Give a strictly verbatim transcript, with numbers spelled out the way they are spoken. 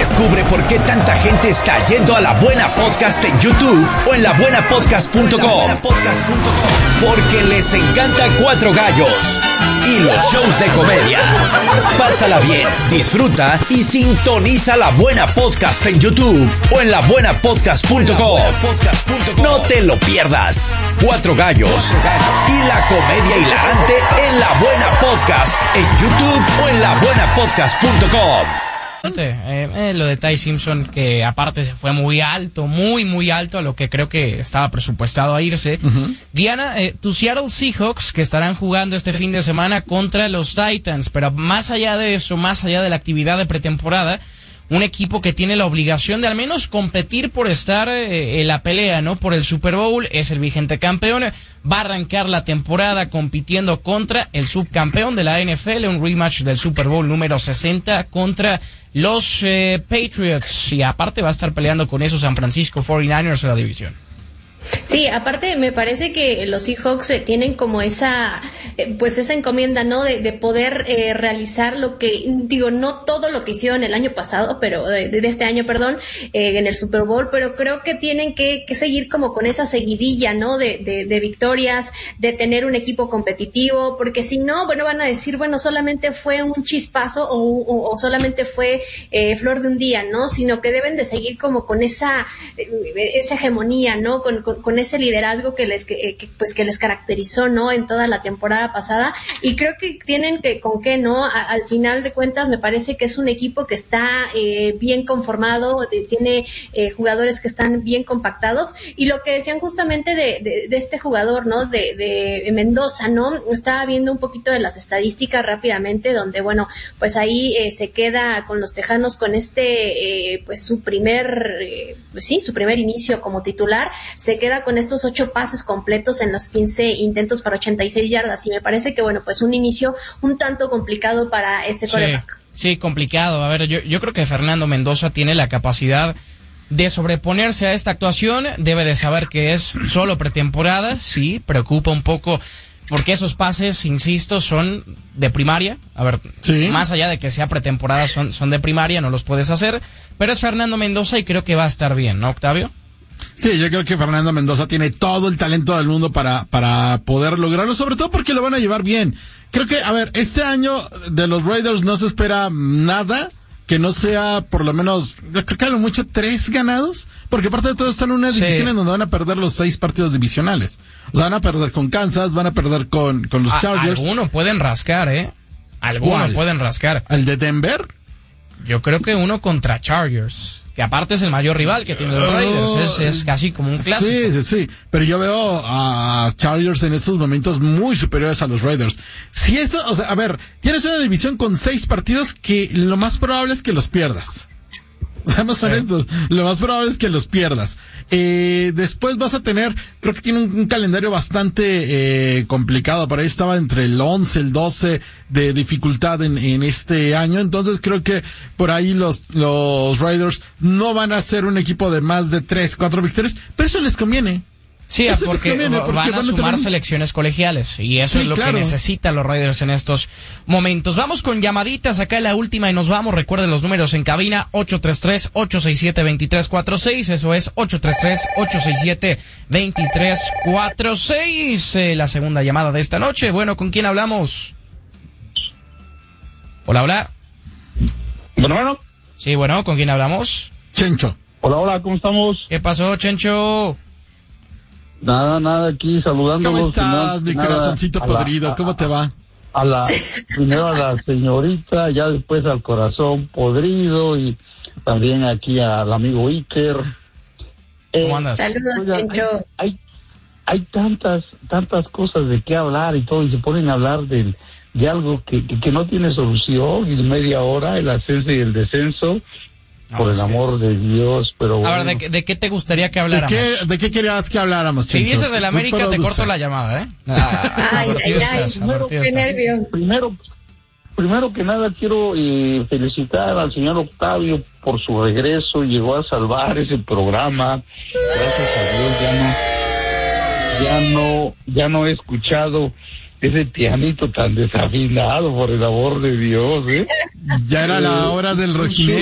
Descubre por qué tanta gente está yendo a La Buena Podcast en YouTube o en la buena podcast punto com. Porque les encanta Cuatro Gallos y los shows de comedia. Pásala bien, disfruta y sintoniza La Buena Podcast en YouTube o en la buena podcast punto com. No te lo pierdas. Cuatro Gallos y la comedia hilarante en La Buena Podcast en YouTube o en la buena podcast punto com. Eh, eh, lo de Ty Simpson, que aparte se fue muy alto, muy muy alto a lo que creo que estaba presupuestado a irse. Uh-huh. Diana, eh, tus Seattle Seahawks, que estarán jugando este fin de semana contra los Titans, pero más allá de eso, más allá de la actividad de pretemporada, un equipo que tiene la obligación de al menos competir por estar eh, en la pelea, ¿no? Por el Super Bowl, es el vigente campeón, va a arrancar la temporada compitiendo contra el subcampeón de la N F L, un rematch del Super Bowl número sesenta contra los eh, Patriots, y aparte va a estar peleando con esos San Francisco cuarenta y nueve ers en la división. Sí, aparte me parece que los Seahawks eh, tienen como esa, eh, pues esa encomienda, ¿no? De, de poder eh, realizar lo que, digo, no todo lo que hicieron el año pasado, pero de, de este año, perdón, eh, en el Super Bowl, pero creo que tienen que, que seguir como con esa seguidilla, ¿no? De, de, de victorias, de tener un equipo competitivo, porque si no, bueno, van a decir, bueno, solamente fue un chispazo o, o, o solamente fue eh, flor de un día, ¿no? Sino que deben de seguir como con esa, eh, esa hegemonía, ¿no? Con, con con ese liderazgo que les que, que, pues que les caracterizó, ¿no? En toda la temporada pasada, y creo que tienen que con qué, ¿no? A, al final de cuentas me parece que es un equipo que está eh, bien conformado, de, tiene eh, jugadores que están bien compactados, y lo que decían justamente de, de, de este jugador, ¿no? De, de Mendoza, ¿no? Estaba viendo un poquito de las estadísticas rápidamente, donde bueno, pues ahí eh, se queda con los Tejanos con este eh, pues su primer eh, pues sí, su primer inicio como titular, se queda con estos ocho pases completos en los quince intentos para ochenta y seis yardas, y me parece que bueno, pues un inicio un tanto complicado para este quarterback. Sí, sí, complicado. A ver, yo, yo creo que Fernando Mendoza tiene la capacidad de sobreponerse a esta actuación, debe de saber que es solo pretemporada, sí, preocupa un poco porque esos pases, insisto, son de primaria. A ver, sí, más allá de que sea pretemporada, son, son de primaria, no los puedes hacer, pero es Fernando Mendoza y creo que va a estar bien, ¿no, Octavio? Sí, yo creo que Fernando Mendoza tiene todo el talento del mundo para para poder lograrlo, sobre todo porque lo van a llevar bien. Creo que, a ver, este año de los Raiders no se espera nada que no sea por lo menos, yo creo que a lo mucho tres ganados, porque aparte de todo están en una sí. división en donde van a perder los seis partidos divisionales. O sea, van a perder con Kansas, van a perder con, con los Chargers. Algunos pueden rascar, ¿eh? Algunos pueden rascar. ¿El de Denver? Yo creo que uno contra Chargers, que aparte es el mayor rival que tiene los Raiders, es, es casi como un clásico. Sí, sí, sí, pero yo veo a Chargers en estos momentos muy superiores a los Raiders. Si eso, o sea, a ver, tienes una división con seis partidos que lo más probable es que los pierdas. Seamos honestos, lo más probable es que los pierdas. Eh, después vas a tener, creo que tiene un, un calendario bastante eh, complicado. Por ahí estaba entre el once, el doce de dificultad en, en este año. Entonces creo que por ahí los, los Raiders no van a ser un equipo de más de tres, cuatro victorias, pero eso les conviene. Sí, porque, porque van a van sumar a tener... selecciones colegiales, y eso sí, es lo claro. que necesitan los Raiders en estos momentos. Vamos con llamaditas, acá en la última y nos vamos. Recuerden los números en cabina: ocho tres tres, ocho seis siete, dos tres cuatro seis, eso es ocho tres tres, ocho seis siete, dos tres cuatro seis. Eh, la segunda llamada de esta noche. Bueno, ¿con quién hablamos? Hola, hola. Bueno, bueno. Sí, bueno, ¿con quién hablamos? Chencho. Hola, hola, ¿cómo estamos? ¿Qué pasó, Chencho? Nada, nada, aquí saludándolos. ¿Cómo estás, mi corazoncito podrido? La, ¿Cómo te va? A la, primero a la señorita, ya después al corazón podrido, y también aquí al amigo Iker. Eh, ¿Cómo andas? Saludos, oiga, hay, hay, hay tantas, tantas cosas de qué hablar y todo, y se ponen a hablar de, de algo que, que, que no tiene solución, y media hora, el ascenso y el descenso. Por el amor de Dios, pero bueno. A ver, ¿de, ¿de qué te gustaría que habláramos? ¿De qué, de qué querías que habláramos, Chencho? Si dices del América, te corto la llamada, ¿eh? Ah, ay, ay, ay, primero, qué nervios. Primero, primero que nada, quiero eh, felicitar al señor Octavio por su regreso. Llegó a salvar ese programa. Gracias a Dios, ya no, ya no, ya no he escuchado ese pianito tan desafinado, por el amor de Dios, ¿eh? Ya era la hora del rojinegro.